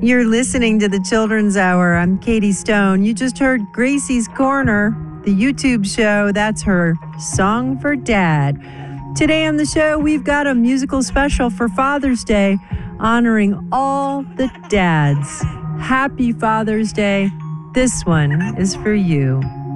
You're listening to the Children's Hour. I'm Katie Stone. You just heard Gracie's Corner, the YouTube show. That's her song for Dad. Today on the show, we've got a musical special for Father's Day, honoring all the dads. Happy Father's Day. This one is for you.